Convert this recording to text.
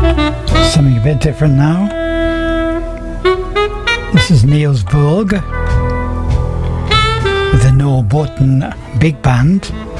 Something a bit different now. This is Niels Bourg with the No Button Big Band.